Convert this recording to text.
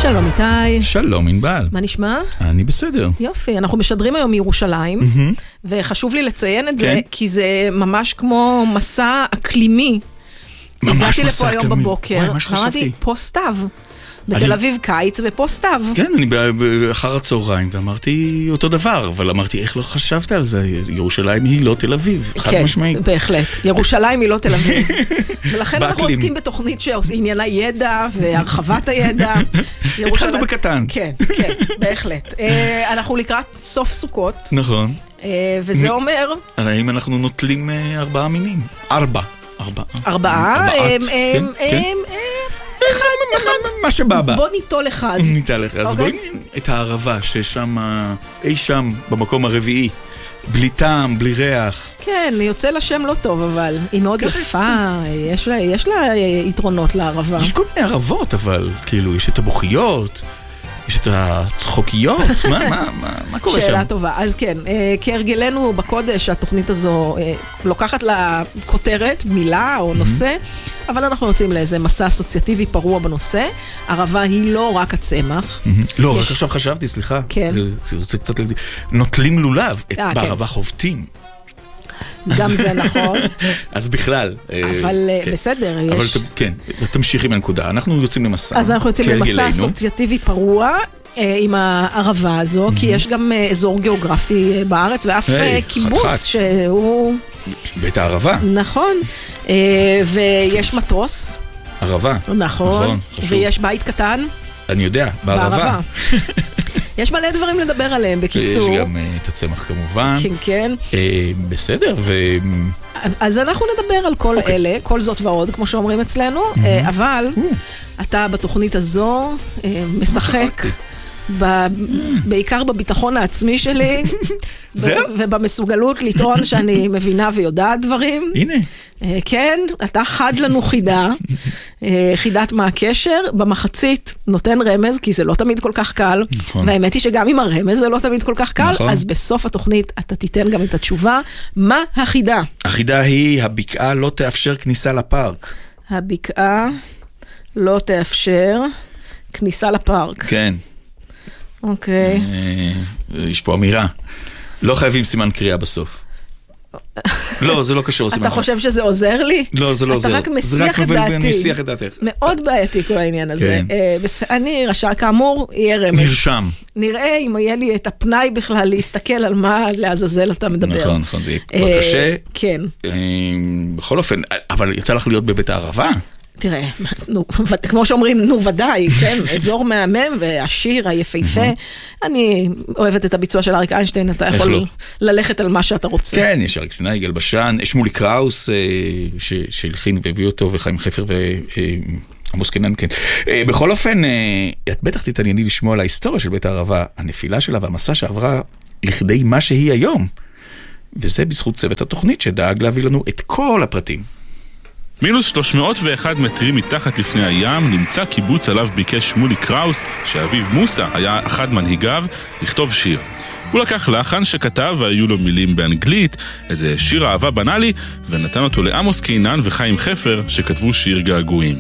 שלום איתי. שלום ענבל. מה נשמע? אני בסדר. יופי, אנחנו משדרים היום מירושלים, וחשוב לי לציין את זה, כי זה ממש כמו מסע אקלימי. ממש הגעתי מסע לפה היום אקלימי. בבוקר, וואי, מה שחשבתי. אמרתי, פה סתיו. בתל אביב קיץ ופה סתיו. כן, אני אחר הצהריים, ואמרתי אותו דבר, אבל אמרתי, איך לא חשבת על זה? ירושלים היא לא תל אביב, חד משמעית. כן, בהחלט. ירושלים היא לא תל אביב. ולכן אנחנו עוסקים בתוכנית שעניינה ידע והרחבת הידע. התחלנו בקטן. כן, כן, בהחלט. אנחנו לקראת סוף סוכות. נכון. וזה אומר... האם אנחנו נוטלים 4 מינים? 4. 4? אחד. מה שבא בה. בוא ניטול אחד. ניטול אחד. אז בואי את הערבה ששם, אי שם, במקום הרביעי. בלי טעם, בלי ריח. כן, יוצא לה שם לא טוב, אבל היא מאוד יפה, יש לה יתרונות לערבה. יש כל מיני ערבות, אבל כאילו, יש את הבוכיות, יש את הצחוקיות, מה קורה שם? שאלה טובה. אז כן, כהרגלנו בקודש, התוכנית הזו לוקחת לה כותרת, מילה או נושא, אבל אנחנו יוצאים לאיזה מסע אסוציאטיבי פרוע בנושא. ערבה היא לא רק הצמח. לא, רק עכשיו חשבתי, סליחה. כן. זה רוצה קצת נוטלים לולב, בערבה חובטים. גם זה נכון. אז בכלל. אבל בסדר, יש... אבל כן, תמשיכי מהנקודה. אנחנו יוצאים למסע. אז אנחנו יוצאים למסע אסוציאטיבי פרוע עם הערבה הזו, כי יש גם אזור גיאוגרפי בארץ, ואף קיבוץ שהוא... בית הערבה. נכון. ויש מטוס. ערבה. נכון. ויש בית קטן. אני יודע, בערבה. יש מלא דברים לדבר עליהם, בקיצור. יש גם את הצמח כמובן. כן, כן. בסדר, אז אנחנו נדבר על כל אלה, כל זאת ועוד, כמו שאומרים אצלנו, אבל אתה בתוכנית הזו משחק בעיקר בביטחון העצמי שלי, ובמסוגלות לטעון שאני מבינה ויודעת דברים. הנה. כן, אתה חד לנו חידה, חידת מה הקשר, במחצית נותן רמז, כי זה לא תמיד כל כך קל, והאמת היא שגם עם הרמז זה לא תמיד כל כך קל, אז בסוף התוכנית אתה תיתן גם את התשובה. מה החידה? החידה היא, הבקעה לא תאפשר כניסה לפארק. הבקעה לא תאפשר כניסה לפארק. כן. אוקיי. יש פה אמירה. לא חייבים סימן קריאה בסוף. לא, זה לא קשור סימן קריאה. אתה חושב שזה עוזר לי? לא, זה לא עוזר. אתה רק מסיח את דעתי. מסיח את דעתך. מאוד בעייתי כל העניין הזה. אני רשע, כאמור, יהיה רמז. נרשם. נראה אם יהיה לי את הפנאי בכלל להסתכל על מה לעזאזל אתה מדבר. נכון, נכון, זה יהיה קשה. כן. בכל אופן, אבל יצא לך להיות בבית הערבה? תראה, כמו שאומרים, נו ודאי, כן, אזור מהמם והשיר היפהפה. אני אוהבת את הביצוע של אריק איינשטיין, אתה יכול ללכת על מה שאתה רוצה. כן, יש אריק סיני, יגאל בשן, שמולי קראוס, שהלחין והביא אותו, וחיים חפר ועמוס קינן, כן. בכל אופן, את בטח תתענייני לשמוע על ההיסטוריה של בית הערבה, הנפילה שלה והמסע שעברה לכדי מה שהיא היום. וזה בזכות צוות התוכנית שדאג להביא לנו את כל הפרטים. מינוס 301 מטרים מתחת לפני הים נמצא קיבוץ עליו ביקש שמולי קראוס, שאביו מוסה היה אחד מנהיגיו, לכתוב שיר. הוא לקח לחן שכתב והיו לו מילים באנגלית, איזה שיר אהבה בנאלי, ונתן אותו לעמוס קינן וחיים חפר שכתבו שיר געגועים.